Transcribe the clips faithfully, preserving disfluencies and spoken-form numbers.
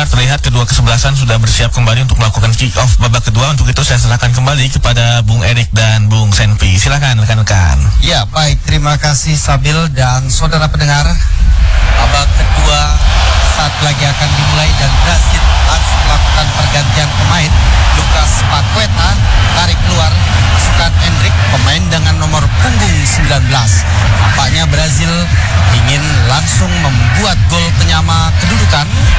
pendengar, terlihat kedua kesebelasan sudah bersiap kembali untuk melakukan kick off babak kedua. Untuk itu saya serahkan kembali kepada Bung Erik dan Bung Senpi. Silakan rekan-rekan. Ya, baik, terima kasih Sabil dan saudara pendengar. Babak kedua saat lagi akan dimulai dan Brasil harus melakukan pergantian pemain. Lucas Paqueta tarik keluar, masukkan Endrick, pemain dengan nomor punggung sembilan belas. Nampaknya Brazil ingin langsung membuat gol penyama kedudukan,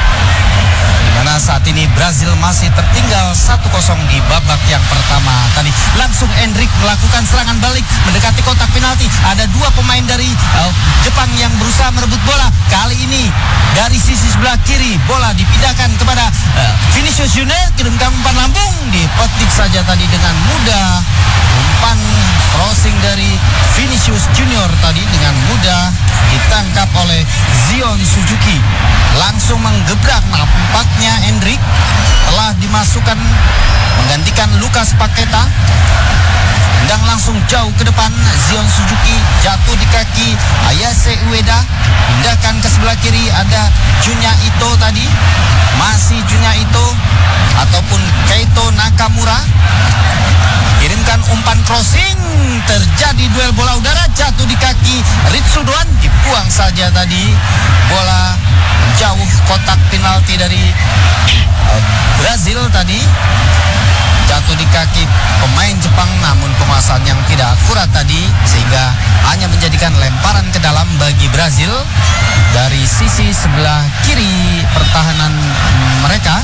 di mana saat ini Brazil masih tertinggal satu kosong di babak yang pertama. Tadi langsung Endrick melakukan serangan balik mendekati kotak penalti. Ada dua pemain dari uh, Jepang yang berusaha merebut bola. Kali ini dari sisi sebelah kiri bola dipindahkan kepada uh, Vinicius Junior, kirimkan umpan lambung, dipetik saja tadi dengan mudah. Umpan crossing dari Vinicius Junior tadi dengan mudah ditangkap oleh Zion Suzuki, langsung menggebrak. Nampaknya Endrick telah dimasukkan menggantikan Lucas Paqueta. Dan langsung jauh ke depan, Zion Suzuki jatuh di kaki Ayase Ueda, pindahkan ke sebelah kiri, ada Junya Ito tadi, masih Junya Ito ataupun Keito Nakamura, kirimkan umpan crossing, terjadi duel bola udara, jatuh di kaki Ritsudoan, dibuang saja tadi bola jauh kotak penalti dari uh, Brazil tadi, jatuh di kaki pemain Jepang, namun penguasaan yang tidak akurat tadi sehingga hanya menjadikan lemparan ke dalam bagi Brazil dari sisi sebelah kiri pertahanan mereka.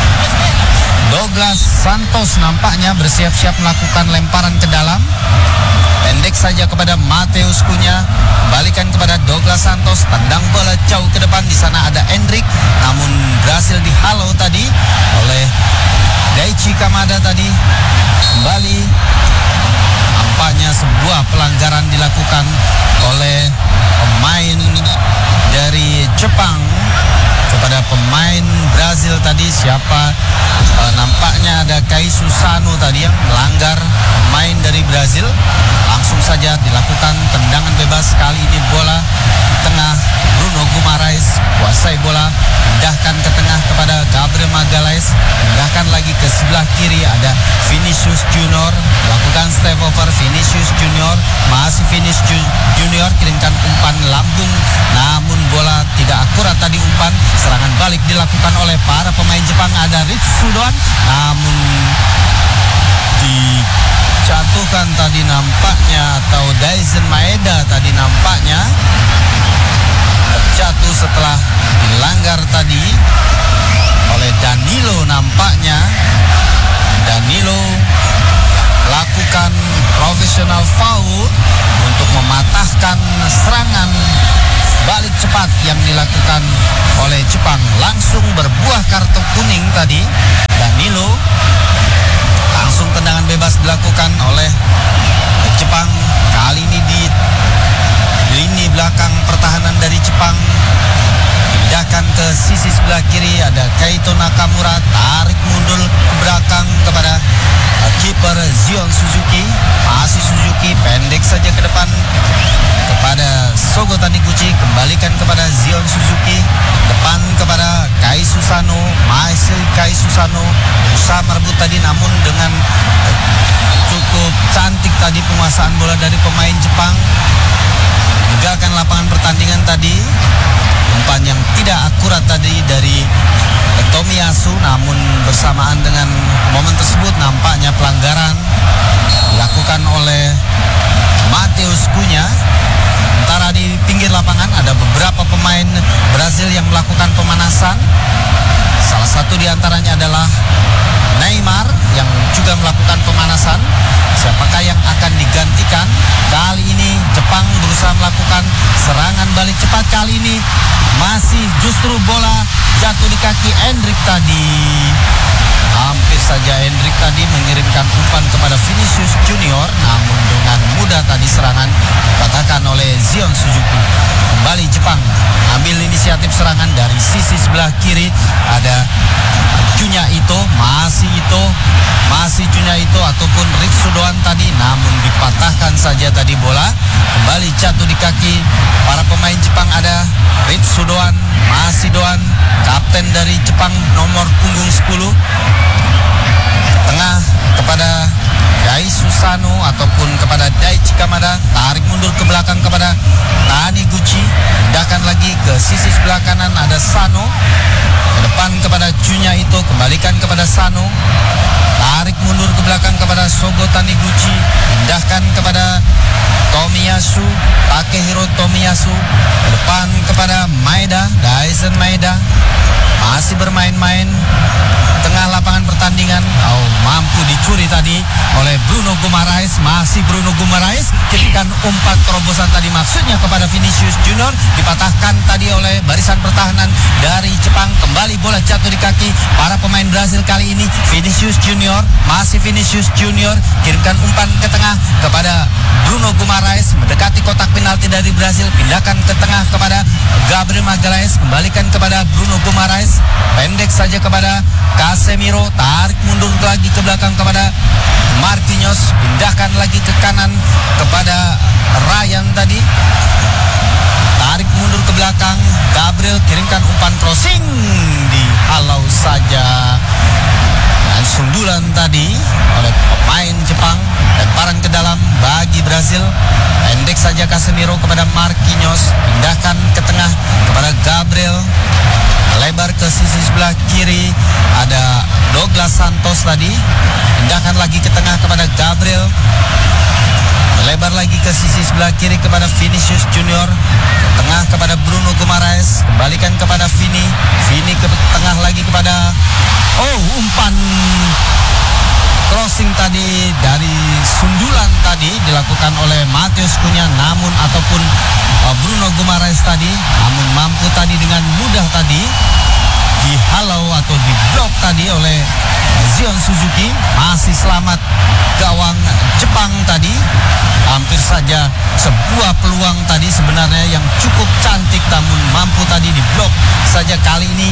Douglas Santos nampaknya bersiap-siap melakukan lemparan ke dalam, pendek saja kepada Mateus Cunha, balikan kepada Douglas Santos, tendang bola jauh ke depan. Di sana ada Endrick, namun berhasil dihalau tadi oleh Daichi Kamada tadi. Kembali nampaknya sebuah pelanggaran dilakukan oleh pemain dari Jepang kepada pemain Brazil tadi. Siapa e, nampaknya ada Kaisu Sano tadi yang melanggar pemain dari Brazil. Langsung saja dilakukan tendangan bebas. Kali ini bola di tengah, Bruno Guimaraes kuasai bola, pindahkan ke tengah kepada Gabriel Magalhaes, pindahkan lagi ke sebelah kiri, ada Vinicius Junior, lakukan step over. Vinicius Junior, masih Vinicius Junior, kirimkan umpan lambung, namun bola tidak akurat tadi umpan. Serangan balik dilakukan oleh para pemain Jepang, ada Ritsudoan, namun dijatuhkan tadi nampaknya, atau Daisen Maeda tadi nampaknya terjatuh setelah dilanggar tadi oleh Danilo. Nampaknya Danilo lakukan professional foul untuk mematahkan serangan balik cepat yang dilakukan oleh Jepang. Langsung berbuah kartu kuning tadi Danilo. Langsung tendangan bebas dilakukan oleh Jepang. Kali ini di lini belakang pertahanan dari Jepang, pindahkan ke sisi sebelah kiri, ada Keito Nakamura, tarik mundur ke belakang kepada uh, kiper Zion Suzuki. Masih Suzuki, pendek saja ke depan kepada Sogo Taniguchi, kembalikan kepada Zion Suzuki, depan kepada Kai Susano, masih Kai Susano usaha merebut tadi, namun dengan uh, cukup cantik tadi penguasaan bola dari pemain Jepang, meninggalkan lapangan pertandingan tadi. Umpan yang tidak akurat tadi dari Tomiyasu, namun bersamaan dengan momen tersebut nampaknya pelanggaran dilakukan oleh Mateus Cunha. Sementara di pinggir lapangan ada beberapa pemain Brazil yang melakukan pemanasan. Salah satu di antaranya adalah Neymar yang juga melakukan pemanasan. Siapakah yang akan digantikan? Kali ini Jepang berusaha melakukan serangan balik cepat. Kali ini masih justru bola jatuh di kaki Endrick tadi. Hampir saja Endrick tadi mengirimkan umpan kepada Vinicius Junior, namun dengan mudah tadi serangan dipatahkan oleh Zion Suzuki. Kembali Jepang ambil inisiatif serangan dari sisi sebelah kiri, ada Junya Ito, masih Ito, masih Junyaito ataupun Ritsudoan tadi, namun dipatahkan saja tadi bola. Kembali jatuh di kaki para pemain Jepang, ada Ritsudoan, masih Doan, kapten dari Jepang nomor punggung sepuluh. Tengah kepada Dai Susano ataupun kepada Daichi Kamada, tarik mundur ke belakang kepada Taniguchi, pindahkan lagi ke sisi sebelah kanan, ada Sano, ke depan kepada Junyaito, kembalikan kepada Sano, tarik mundur ke belakang kepada Sogo Taniguchi, pindahkan kepada Tomiyasu, Takehiro Tomiyasu, ke depan kepada Maeda, Daisen Maeda, masih bermain-main tengah lapangan pertandingan. Oh, mampu dicuri tadi oleh Bruno Guimaraes, masih Bruno Guimaraes, ketika umpan terobosan tadi maksudnya kepada Vinicius Junior, dipatahkan tadi oleh barisan pertahanan dari Jepang. Kembali bola jatuh di kaki para pemain Brazil kali ini. Vinicius Junior, masih Vinicius Junior, kirimkan umpan ke tengah kepada Bruno Guimaraes, mendekati kotak penalti dari Brazil, pindahkan ke tengah kepada Gabriel Magalhaes, kembalikan kepada Bruno Guimaraes, pendek saja kepada Casemiro, tarik mundur lagi ke belakang kepada Marquinhos, pindahkan lagi ke kanan kepada Ryan tadi, tarik mundur ke belakang, Gabriel kirimkan umpan crossing, dihalau saja dan sundulan tadi oleh pemain Jepang, lemparan ke dalam bagi Brazil, pendek saja Casemiro kepada Marquinhos, pindahkan ke tengah kepada Gabriel, lebar ke sisi sebelah kiri, ada Douglas Santos tadi, pindahkan lagi ke tengah kepada Gabriel, lebar lagi ke sisi sebelah kiri kepada Vinicius Junior, ke tengah kepada Bruno Guimaraes, kembalikan kepada Vini, Vini ke tengah lagi kepada, oh, umpan crossing tadi dari sundulan tadi dilakukan oleh Matheus Cunha, namun ataupun uh, Bruno Guimaraes tadi, namun mampu tadi dengan mudah tadi dihalau atau diblok tadi oleh Zion Suzuki. Masih selamat gawang Jepang tadi, hampir saja sebuah peluang tadi sebenarnya yang cukup cantik, namun mampu tadi diblok saja. Kali ini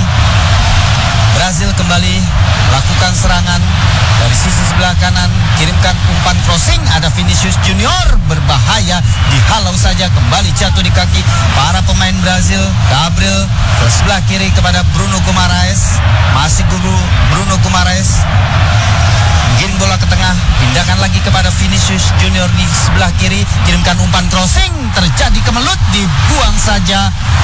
Brazil kembali lakukan serangan dari sisi sebelah kanan, kirimkan umpan crossing, ada Vinicius Junior, berbahaya, dihalau saja, kembali jatuh di kaki para pemain Brazil. Gabriel ke sebelah kiri kepada Bruno Guimaraes, masih guru Bruno Guimaraes, giring bola ke tengah, pindahkan lagi kepada Vinicius Junior di sebelah kiri, kirimkan umpan crossing, terjadi kemelut, dibuang saja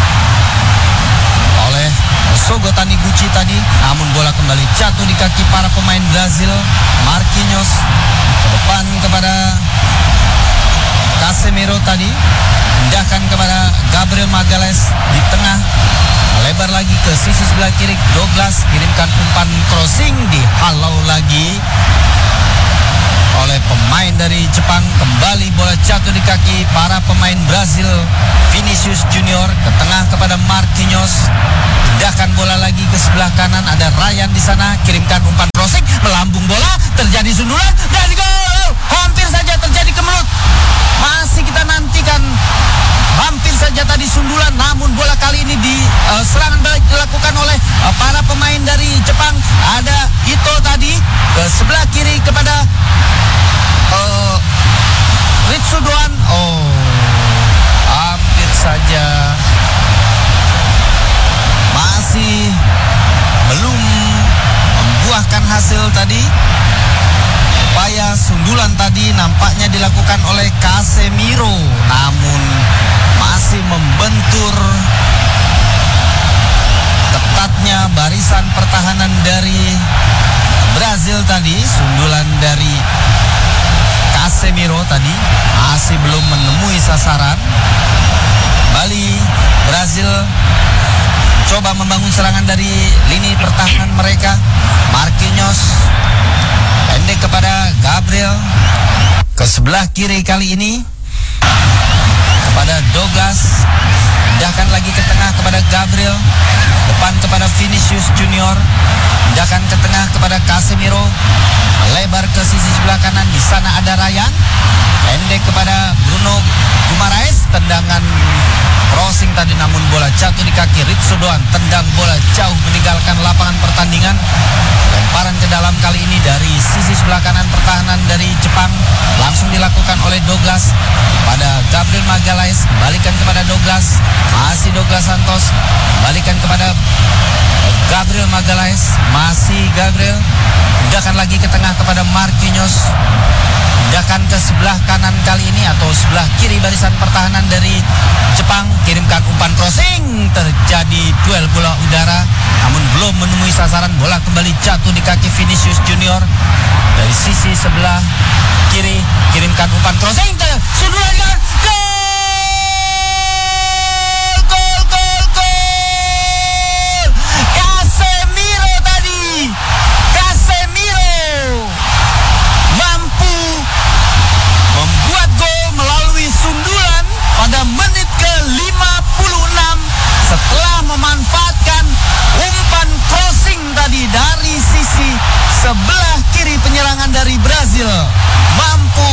oleh Sogo Taniguchi tadi, namun bola kembali jatuh di kaki para pemain Brazil. Marquinhos ke depan kepada Casemiro tadi, pindahkan kepada Gabriel Magalhaes di tengah, lebar lagi ke sisi sebelah kiri, Douglas kirimkan umpan crossing, dihalau lagi oleh pemain dari Jepang. Kembali bola jatuh di kaki para pemain Brazil. Vinicius Junior ke tengah kepada Marquinhos, pindahkan bola lagi ke sebelah kanan, ada Ryan di sana, kirimkan umpan crossing, melambung bola, terjadi sundulan dan gol. Hampir saja terjadi kemelut. Masih kita nantikan, hampir saja tadi sundulan, namun bola kali ini di uh, serangan balik dilakukan oleh uh, para pemain dari Jepang. Ada Ito tadi ke sebelah kiri kepada uh, Ritsudoan. Oh, hampir saja masih belum membuahkan hasil tadi. Upaya sundulan tadi nampaknya dilakukan oleh Casemiro, namun masih membentur ketatnya barisan pertahanan dari Brazil tadi. Sundulan dari Casemiro tadi masih belum menemui sasaran. Kembali Brazil coba membangun serangan dari lini pertahanan mereka. Marquinhos pendek kepada Gabriel ke sebelah kiri kali ini kepada Douglas, pindahkan lagi ke tengah kepada Gabriel, depan kepada Vinicius Junior, pindahkan ke tengah kepada Casemiro, lebar ke sisi sebelah kanan, di sana ada Ryan, pendek kepada Bruno Guimaraes, tendangan crossing tadi namun bola jatuh di kaki Ritsudoan, tendang bola jauh meninggalkan lapangan pertandingan. lemparan ke dalam kali ini dari sisi sebelah kanan pertahanan dari Jepang langsung dilakukan oleh Douglas pada Gabriel Magalhaes, kembalikan kepada Douglas, masih Douglas Santos, kembalikan kepada Gabriel Magalhaes, masih Gabriel, pindahkan lagi ke tengah kepada Marquinhos, pindahkan ke sebelah kanan kali ini atau sebelah kiri barisan pertahanan dari Jepang, kirimkan umpan crossing, terjadi duel bola udara namun belum menemui sasaran, bola kembali jatuh di kaki Vinicius Junior dari sisi sebelah kiri, kirimkan umpan crossing, sundulan gol, gol, gol, gol, Casemiro tadi, Casemiro mampu membuat gol melalui sundulan pada menit ke lima puluh enam setelah memanfaatkan umpan crossing tadi dari sisi sebelah kiri penyerangan dari Brazil, mampu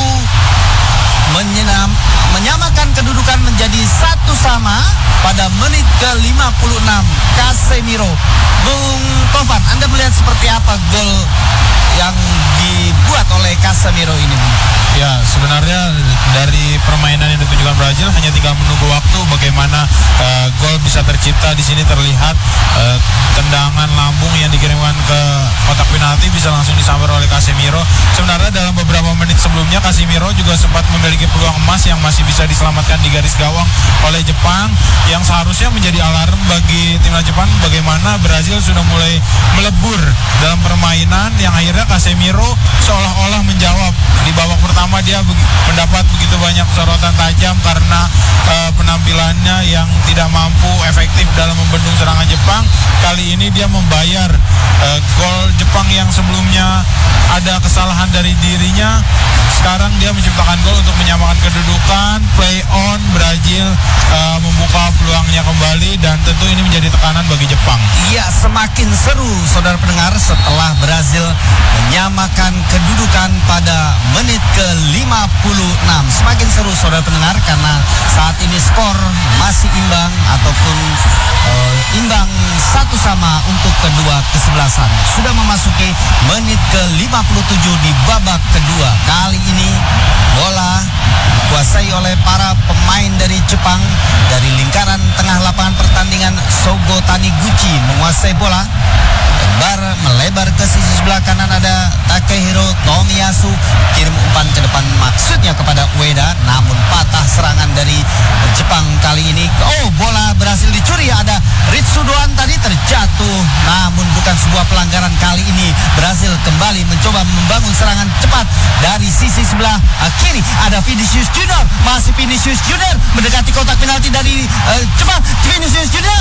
menyenam, menyamakan kedudukan menjadi satu sama pada menit ke lima puluh enam. Casemiro. Bung Tovan, Anda melihat seperti apa gol yang dibuat oleh Casemiro ini, Bung? Ya, sebenarnya dari permainan yang ditunjukkan Brazil hanya tinggal menunggu waktu bagaimana uh, gol bisa tercipta. Di sini terlihat uh, tendangan lambung yang dikirimkan ke kotak penalti bisa langsung disambar oleh Casemiro. Sebenarnya dalam beberapa menit sebelumnya Casemiro juga sempat memiliki peluang emas yang masih bisa diselamatkan di garis gawang oleh Jepang, yang seharusnya menjadi alarm bagi timnas Jepang bagaimana Brazil sudah mulai melebur dalam permainan, yang akhirnya Casemiro seolah-olah menjawab. Di babak pertama dia be- mendapat begitu banyak sorotan tajam karena uh, penampilannya yang tidak mampu efektif dalam membendung serangan Jepang. Kali ini dia membayar uh, gol Jepang yang sebelumnya ada kesalahan dari dirinya. Sekarang dia menciptakan gol untuk menyamakan kedudukan, play on, Brazil uh, membuka peluangnya kembali, dan tentu ini menjadi tekanan bagi Jepang. Iya, semakin seru saudara pendengar setelah Brazil menyamakan kedudukan pada menit ke lima puluh enam. Semakin seru saudara pendengar karena saat ini skor masih imbang ataupun uh, imbang satu sama untuk kedua kesebelasan. Sudah memasuki menit ke lima puluh tujuh di babak kedua. Kali ini bola dikuasai oleh para pemain dari Jepang. Dari lingkaran tengah lapangan pertandingan, Sogo Taniguchi menguasai bola, lebar melebar ke sisi sebelah kanan ada Takehiro Tomiyasu, kirim umpan ke depan maksudnya kepada Ueda, namun patah serangan dari Jepang kali ini. Oh, bola berhasil dicuri, ada Ritsudoan tadi terjatuh, namun bukan sebuah pelanggaran. Kali ini Brazil kembali mencoba membangun serangan cepat dari sisi sebelah kiri, ada Vinicius Junior, masih Vinicius Junior mendekati kotak penalti dari uh, Jepang. Vinicius Junior,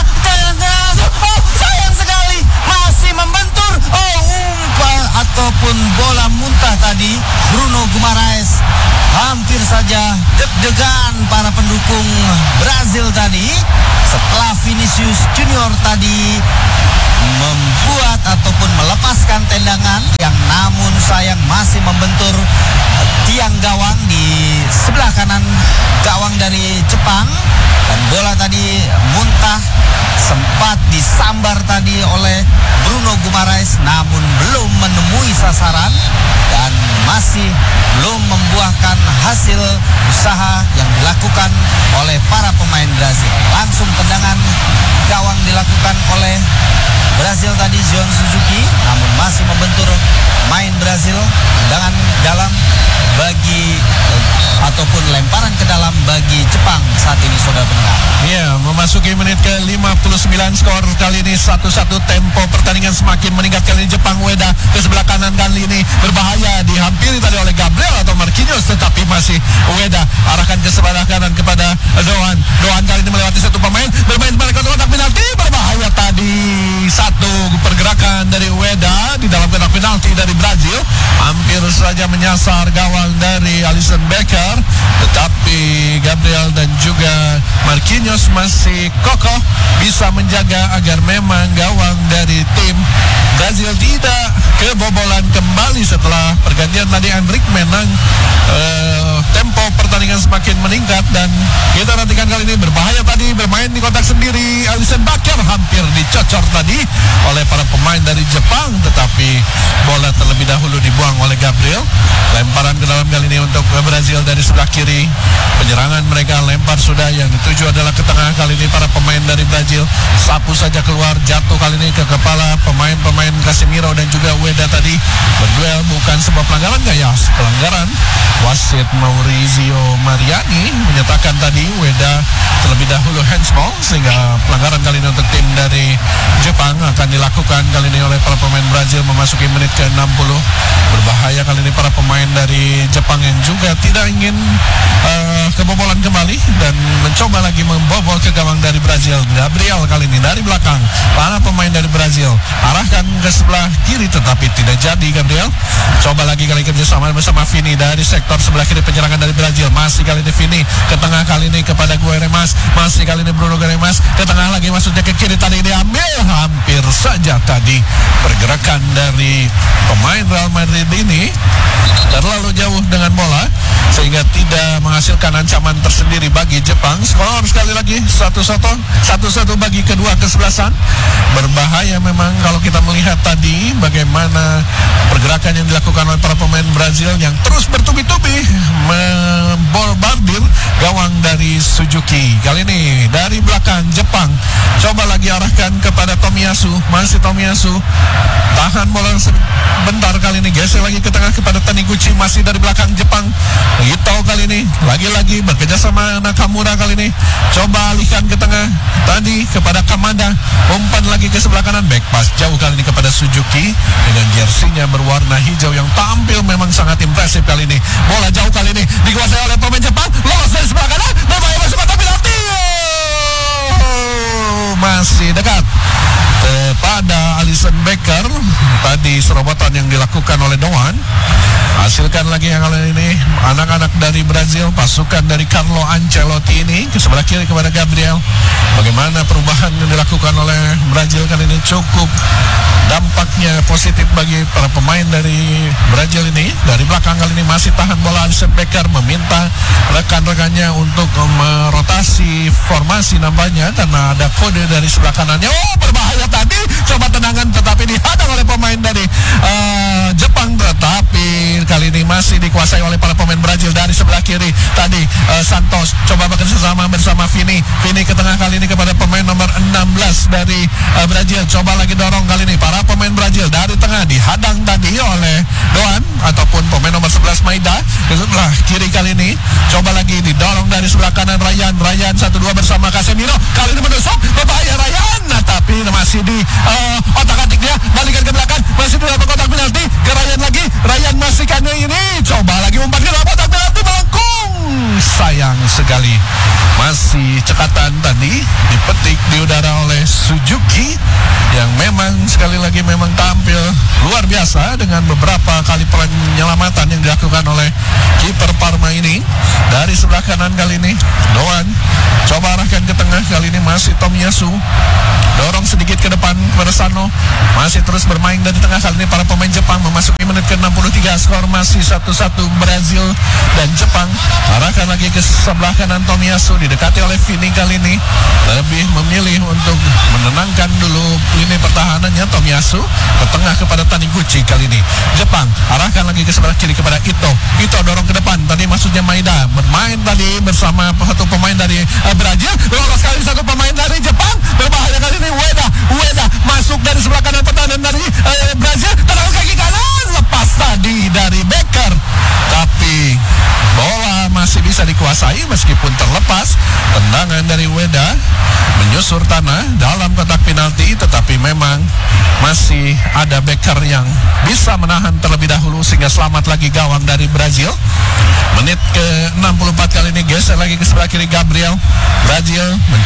oh sayang sekali masih membentur. Oh, umpan ataupun bola muntah tadi Bruno Guimaraes. Hampir saja deg-degan para pendukung Brazil tadi setelah Vinicius Junior tadi membuat ataupun melepaskan tendangan yang namun sayang masih membentur tiang gawang di sebelah kanan gawang dari Jepang, dan bola tadi muntah sempat disambar tadi oleh Bruno Guimaraes namun belum menemui sasaran dan masih belum membuahkan hasil usaha yang dilakukan oleh para pemain Brazil. Langsung tendangan gawang dilakukan oleh Brazil tadi, Zion Suzuki, namun masih membentur main Brazil. Tendangan dalam bagi eh, ataupun lemparan ke dalam bagi Jepang saat ini saudara pendengar. Ya, memasuki menit ke lima puluh sembilan, skor kali ini satu satu. Tempo pertandingan semakin meningkat kali ini. Jepang, Ueda ke sebelah kanan kali ini berbahaya, dihampiri tadi oleh Gabriel atau Marquinhos, tetapi masih Ueda arahkan ke sebelah kanan kepada Doan. Doan kali ini melewati satu pemain, bermain balik ke kotak penalti, berbahaya tadi. Satu pergerakan dari Ueda di dalam kotak penalti dari Brazil, hampir saja menyasar gawang dari Alisson Becker, tetapi Gabriel dan juga Marquinhos masih kokoh bisa menjaga agar memang gawang dari tim Brazil tidak kebobolan kembali setelah pergantian tadi. Endrick menang. uh, tempo pertandingan semakin meningkat dan kita nantikan kali ini berbahaya tadi, bermain di kotak sendiri. Alisson Becker hampir dicocor tadi oleh para pemain dari Jepang, tetapi tetapi bola terlebih dahulu dibuang oleh Gabriel. Lemparan ke dalam kali ini untuk Brazil dari sebelah kiri. Penyerangan mereka lempar sudah, yang dituju adalah ke tengah kali ini para pemain dari Brazil. Sapu saja keluar, jatuh kali ini ke kepala pemain-pemain Casemiro dan juga Ueda tadi. Berduel, bukan sebuah pelanggaran nggak ya? Pelanggaran. Wasit Maurizio Mariani menyatakan tadi Ueda terlebih dahulu handsball, sehingga pelanggaran kali ini untuk tim dari Jepang akan dilakukan kali ini oleh para pemain Brazil memasuki menit ke enam puluh. Berbahaya kali ini para pemain dari Jepang yang juga tidak ingin uh, kebobolan kembali dan mencoba lagi membobol ke gawang dari Brazil. Gabriel kali ini dari belakang, para pemain dari Brazil arahkan ke sebelah kiri tetapi tidak jadi. Gabriel coba lagi kali kerjasama bersama Vini dari sektor sebelah kiri penyerangan dari Brazil. Masih kali ini Vini ke tengah kali ini kepada Gueremas. Masih kali ini Bruno Gueremas ke tengah lagi, maksudnya ke kiri, tadi diambil hampir saja tadi pergerakan dari pemain Real Madrid ini terlalu jauh dengan bola sehingga tidak menghasilkan ancaman tersendiri bagi Jepang. Skor sekali lagi satu satu satu satu bagi kedua kesebelasan. Berbahaya memang kalau kita melihat tadi bagaimana pergerakan yang dilakukan oleh para pemain Brazil yang terus bertubi-tubi membombardir gawang dari Suzuki. Kali ini dari belakang Jepang coba lagi arahkan kepada Tomiyasu. Masih Tomiyasu tahan bola sebentar, kali ini geser lagi ke tengah kepada Taniguchi. Masih dari belakang Jepang, Ito kali ini lagi-lagi bekerja sama Nakamura. Kali ini coba alihkan ke tengah tadi kepada Kamada, umpan lagi ke sebelah kanan, back pass jauh kali ini kepada Suzuki dengan jersinya berwarna hijau yang tampil memang sangat impresif kali ini. Bola jauh kali ini dikuasai oleh pemain Jepang, lolos dari sebelah kanan, berbahaya masuk kotak penalti. Oh, masih dekat kepada Alisson Becker. Tadi serobotan yang dilakukan oleh Doan. Hasilkan lagi yang kali ini anak-anak dari Brazil, pasukan dari Carlo Ancelotti ini ke sebelah kiri kepada Gabriel. Bagaimana perubahan yang dilakukan oleh Brazil kali ini cukup dampaknya positif bagi para pemain dari Brazil ini. Dari belakang kali ini masih tahan bola Alisson Becker, meminta rekan-rekannya untuk merotasi formasi nampaknya karena ada kode dari sebelah kanannya. Oh, berbahaya tadi, coba tendangan tetapi dihadang oleh pemain dari uh, Jepang, tetapi kali ini masih dikuasai oleh para pemain Brazil dari sebelah kiri. Tadi uh, Santos coba bekerja sama bersama Vini. Vini ke tengah kali ini kepada pemain nomor enam belas dari uh, Brazil. Coba lagi dorong kali ini para pemain Brazil dari tengah, dihadang tadi oleh Doan ataupun pemain nomor sebelas Maida. Ke sebelah kiri kali ini coba lagi didorong dari sebelah kanan Ryan. Ryan satu dua bersama Casemiro. Kali ini menusuk, berbahaya Ryan. Nah, tapi masih di uh, otak-atik dia, balikan ke belakang, masih di dalam kotak penalti ke Ryan lagi. Ryan masih kali ini coba lagi umpan ke dalam kotak penalti, melengkung. Sayang sekali, masih cekatan tadi dipetik di udara oleh Suzuki yang memang sekali lagi memang tampil luar biasa dengan beberapa kali penyelamatan yang dilakukan oleh kiper Parma ini. Dari sebelah kanan kali ini Doan coba arahkan ke tengah, kali ini masih Tomiyasu dorong sedikit ke depan kepada Sano, masih terus bermain dari tengah. Kali ini para pemain Jepang memasuki menit ke enam puluh tiga, skor masih satu satu Brazil dan Jepang. Arahkan lagi ke sebelah kanan Tomiyasu, didekati oleh Vini. Kali ini lebih memilih untuk menenangkan dulu lini pertahanannya. Tomiyasu ke tengah kepada Taniguchi. Kali ini Jepang arahkan lagi ke sebelah kiri kepada Ito. Ito dorong ke depan, tadi maksudnya Maida bermain tadi bersama satu pemain dari uh, Brazil. Lolos kali satu pemain dari Jepang, berbahaya kali ini Ueda. Ueda masuk dari sebelah kanan pertahanan dari uh, Brazil, tendangan kaki kanan lepas tadi dari Becker, tapi bola masih bisa dikuasai meskipun terlepas. Tendangan dari Ueda menyusur tanah dalam kotak penalti, tetapi memang masih ada Becker yang bisa menahan terlebih dahulu sehingga selamat lagi gawang dari Brazil. Menit ke enam puluh empat kali ini geser lagi ke sebelah kiri Gabriel. Brazil